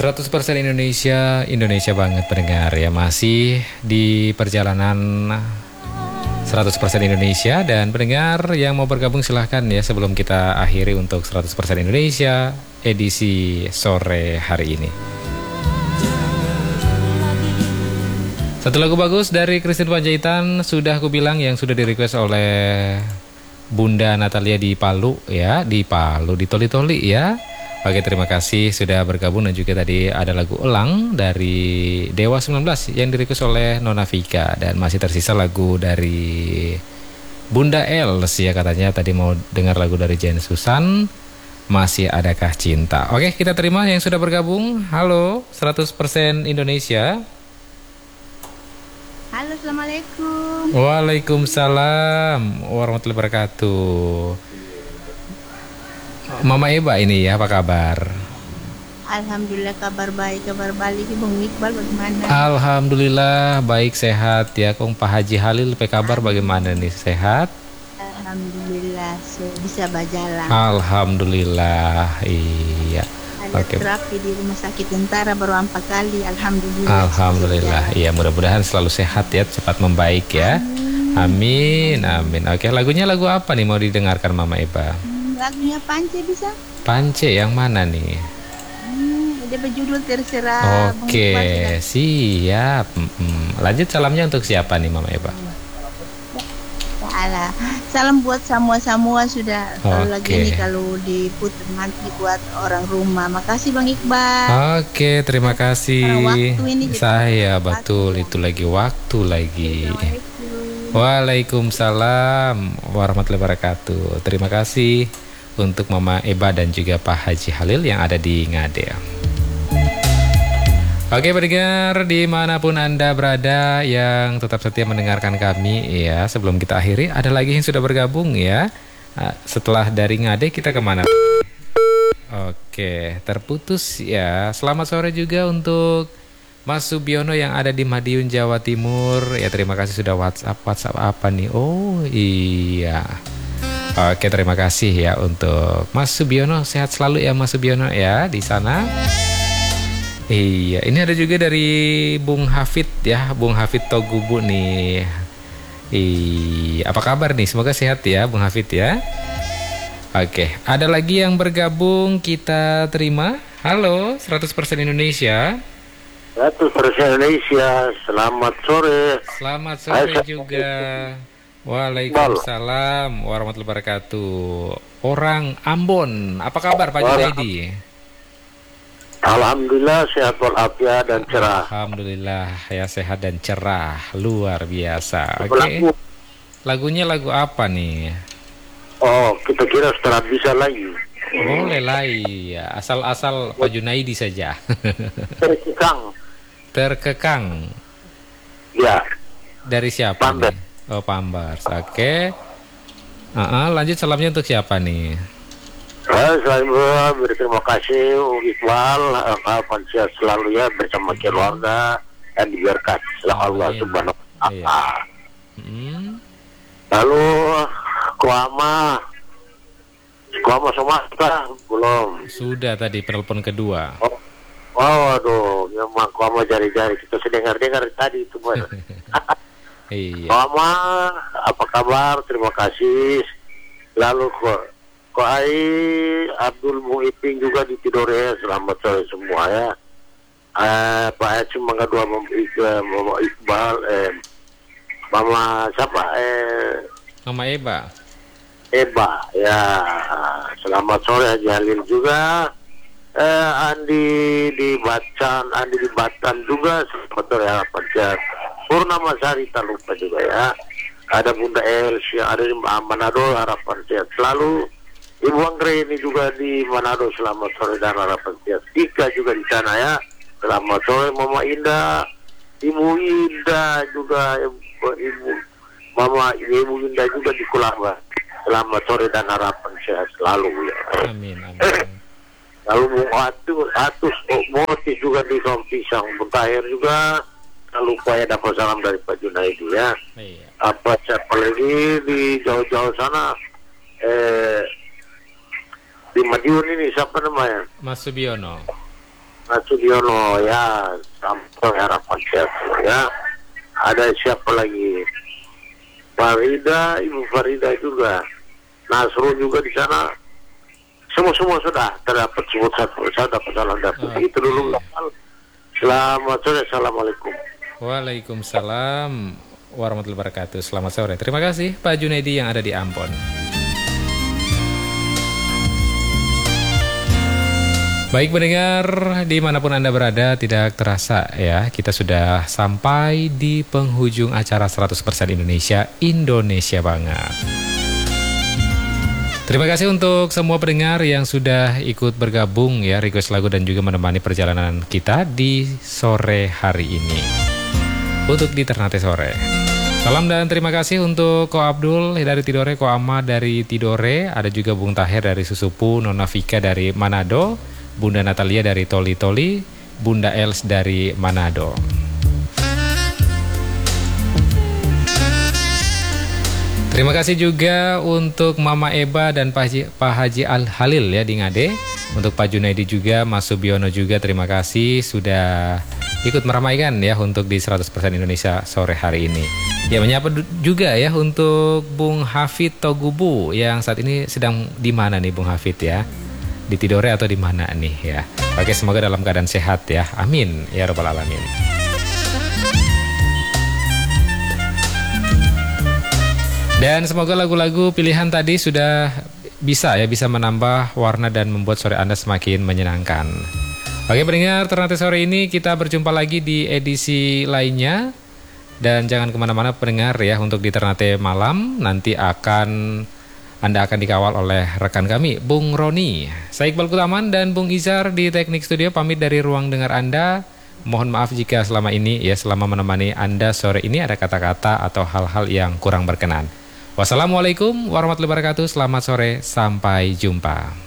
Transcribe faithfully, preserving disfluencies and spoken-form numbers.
seratus persen Indonesia, Indonesia banget pendengar ya. Masih di perjalanan seratus persen Indonesia. Dan pendengar yang mau bergabung silahkan ya, sebelum kita akhiri untuk seratus persen Indonesia edisi sore hari ini. Satu lagu bagus dari Christine Panjaitan, sudah aku bilang, yang sudah di request oleh Bunda Natalia di Palu ya, di Palu, di Toli-Toli ya. Oke, terima kasih sudah bergabung. Dan juga tadi ada lagu Elang dari Dewa sembilan belas yang di-request oleh Nona Vika. Dan masih tersisa lagu dari Bunda Els ya, katanya tadi mau dengar lagu dari Jen Susan, Masih Adakah Cinta. Oke, kita terima yang sudah bergabung. Halo, seratus persen Indonesia. Halo, Assalamualaikum. Waalaikumsalam warahmatullahi wabarakatuh. Mama Eba ini ya, apa kabar? Alhamdulillah kabar baik, kabar balik. Bang Iqbal bagaimana? Alhamdulillah baik, sehat ya. Kong Pak Haji Halil, apa kabar bagaimana nih, sehat? Alhamdulillah bisa berjalan. Alhamdulillah, iya. Ada okay. Terapi di rumah sakit tentara baru empat kali. Alhamdulillah. Alhamdulillah, iya, mudah-mudahan selalu sehat ya, cepat membaik ya. Amin, amin. Oke, lagunya lagu apa nih mau didengarkan Mama Eba? Lagunya Pance bisa? Pance yang mana nih? Hmm, dia berjudul Terserah. Oke, siap. Mm-mm. Lanjut, salamnya untuk siapa nih Mama Eba? Ya, salam buat semua-semua sudah. Kalau lagi Oke. ini kalau diputar nanti buat orang rumah. Makasih Bang Iqbal. Oke, terima kasih. Waktu ini Saya betul itu lagi waktu lagi. Waalaikumsalam warahmatullahi wabarakatuh. Terima kasih untuk Mama Eba dan juga Pak Haji Halil yang ada di Ngade. Oke pendengar, dimanapun Anda berada yang tetap setia mendengarkan kami ya. Sebelum kita akhiri, ada lagi yang sudah bergabung ya. Setelah dari Ngade kita kemana? Oke, terputus ya. Selamat sore juga untuk Mas Subiono yang ada di Madiun, Jawa Timur. Ya, terima kasih sudah WhatsApp. WhatsApp apa nih? Oh iya. Oke, terima kasih ya untuk Mas Subiono. Sehat selalu ya Mas Subiono ya di sana. Iya, ini ada juga dari Bung Hafid ya, Bung Hafid Togubu nih. Iya, apa kabar nih? Semoga sehat ya Bung Hafid ya. Oke, ada lagi yang bergabung, kita terima. Halo, seratus persen Indonesia. seratus persen Indonesia, selamat sore. Selamat sore Hai, juga. Waalaikumsalam warahmatullahi wabarakatuh. Orang Ambon, apa kabar Pak Junaidi? Alhamdulillah sehat walafiat dan cerah. Alhamdulillah ya, sehat dan cerah, luar biasa. Oke. Okay. Lagunya lagu apa nih? Oh, kita kira setelah bisa lagi. Boleh lah ya, asal-asal Pak Junaidi saja. Terkekang. Terkekang. Ya. Dari siapa Pambers. nih? Oh, Pambers. Oke. Okay. Uh-uh, lanjut, salamnya untuk siapa nih? Saya selalu berterima kasih Iqbal, harapan sehat selalu ya bersama keluarga dan diberkat oleh Allah Subhanahu wa taala. Hmm. Lalu Kuama Kuama Sumatera belum. Sudah tadi penelpon kedua. Oh, oh aduh, memang Kuama jari-jari kita sedengar-dengar tadi itu benar. Iya. Kuama, apa kabar? Terima kasih. Lalu kok Kok Ai Abdul Muhyiddin juga di Tidore, selamat sore semua ya. Eh, Pak Eci Mangga dua Mama Iqbal, eh, Mama siapa? Eh, Mama Eba. Eba, ya. Selamat sore Haji Halil juga. Eh, Andi di Bacan, Andi di Batan juga, selamat sore harapan sehat. Purnama Sari tak lupa juga ya. Ada Bunda Els yang ada di Manado, harapan sehat selalu. Ibu Anggreni juga di Manado, selamat sore dan harapan sehat. Tika juga di sana ya, selamat sore. Mama Indah, Ibu Indah juga, Ibu, Ibu Mama Ibu Indah juga di Kulamba, selamat sore dan harapan sehat selalu ya. Amin, amin. Lalu Bung Atus, Atus Moti juga di Kampung Pisang, Bung Tahir juga. Tak lupa ya, dapat salam dari Pak Junaidi ya. Iya. Apa siapa lagi di jauh-jauh sana? Eh, di Madiun ini siapa namanya? Mas Subiono. Mas Sudiono ya, sampai harapan sehat ya. Ada siapa lagi? Farida, Ibu Farida juga, Nasrul juga di sana. Semua-semua sudah terdapat sebut satu, saya dapat salam dapat. Itu dulu. Selamat sore, assalamualaikum. Waalaikumsalam warahmatullahi wabarakatuh. Selamat sore. Terima kasih Pak Junaidi yang ada di Ambon. Baik pendengar, dimanapun Anda berada, tidak terasa ya, kita sudah sampai di penghujung acara seratus persen Indonesia, Indonesia banget. Terima kasih untuk semua pendengar yang sudah ikut bergabung ya, request lagu dan juga menemani perjalanan kita di sore hari ini. Untuk di Ternate Sore. Salam dan terima kasih untuk Ko Abdul dari Tidore, Ko Ama dari Tidore, ada juga Bung Tahir dari Susupu, Nona Vika dari Manado, Bunda Natalia dari Toli Toli, Bunda Els dari Manado. Terima kasih juga untuk Mama Eba dan Pak Haji, Pak Haji Al Halil ya di Ngade. Untuk Pak Junaidi juga, Mas Subiono juga terima kasih sudah ikut meramaikan ya untuk di seratus persen Indonesia sore hari ini. Ya menyapa juga ya untuk Bung Hafid Togubu yang saat ini sedang di mana nih Bung Hafid ya? Di Tidore atau di mana nih ya? Oke, semoga dalam keadaan sehat ya. Amin ya rabbal alamin. Dan semoga lagu-lagu pilihan tadi sudah bisa ya bisa menambah warna dan membuat sore Anda semakin menyenangkan. Oke, pendengar Ternate Sore ini kita berjumpa lagi di edisi lainnya. Dan jangan kemana-mana pendengar ya, untuk di Ternate Malam nanti akan Anda akan dikawal oleh rekan kami, Bung Roni. Saya Iqbal Kutaman dan Bung Izar di Teknik Studio pamit dari ruang dengar Anda. Mohon maaf jika selama ini ya selama menemani Anda sore ini ada kata-kata atau hal-hal yang kurang berkenan. Wassalamualaikum warahmatullahi wabarakatuh. Selamat sore, sampai jumpa.